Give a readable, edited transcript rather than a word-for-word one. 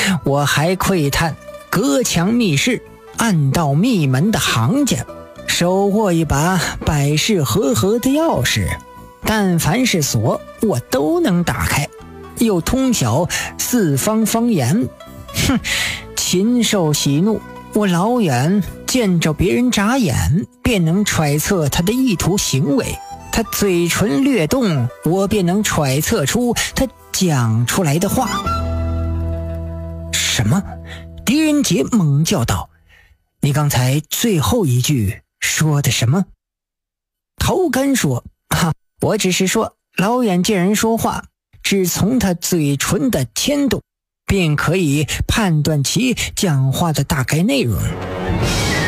我还窥探隔墙密室、暗道密门的行家，手握一把百事和合的钥匙，但凡是锁我都能打开，又通晓四方方言。禽兽喜怒，我老远见着别人眨眼，便能揣测他的意图行为。他嘴唇略动，我便能揣测出他讲出来的话。什么？狄仁杰猛叫道：你刚才最后一句说的什么？头干说：我只是说老远见人说话，只从他嘴唇的牵动便可以判断其讲话的大概内容。